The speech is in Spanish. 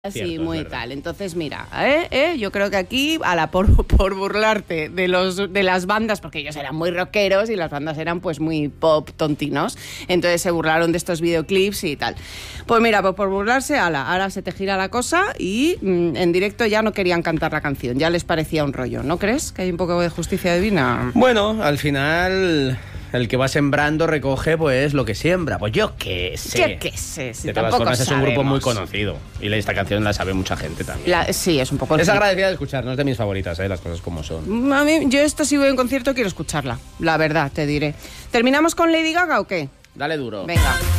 Así, Cierto, muy tal. Entonces, mira, yo creo que aquí, por burlarte de las bandas, porque ellos eran muy rockeros y las bandas eran pues muy pop tontinos, entonces se burlaron de estos videoclips y tal. Pues mira, pues por burlarse, ahora se te gira la cosa y en directo ya no querían cantar la canción, ya les parecía un rollo, ¿no crees? Que hay un poco de justicia divina. Bueno, al final el que va sembrando recoge pues lo que siembra. Pues yo qué sé. Yo qué sé, si de todas tampoco formas es un grupo sabemos. muy conocido y esta canción la sabe mucha gente también. Sí, es un poco... Es agradecida de escuchar, no es de mis favoritas, las cosas como son. A mí, yo esta si voy a un concierto quiero escucharla, la verdad, te diré. ¿Terminamos con Lady Gaga o qué? Dale duro. Venga.